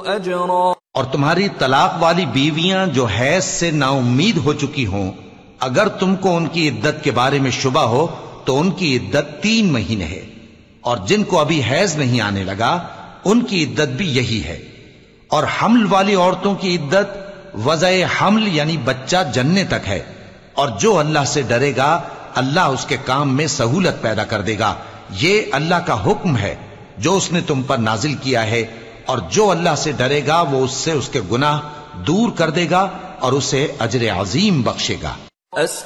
أجرا। और तुम्हारी तलाक वाली बीवियां जो हैज से नाउम्मीद हो चुकी हों, अगर तुमको उनकी इद्दत के बारे में शुबा हो तो उनकी इद्दत 3 महीने है, और जिनको अभी हैज नहीं आने लगा उनकी इद्दत भी यही है। और हमल वाली औरतों की इद्दत वज़े हमल यानी बच्चा जन्ने तक है। और जो अल्लाह से डरेगा अल्लाह उसके काम में सहूलत पैदा कर देगा। ये अल्लाह का हुक्म है जो उसने तुम पर नाजिल किया है, और जो अल्लाह से डरेगा वो उससे उसके गुनाह दूर कर देगा और उसे अजर अजीम बख्शेगा।